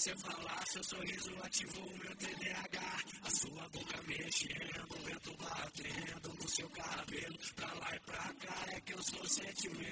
você falar, seu sorriso ativou o meu TDAH. A sua boca mexendo, o vento batendo no seu cabelo. Pra lá e pra cá é que eu sou sentimento.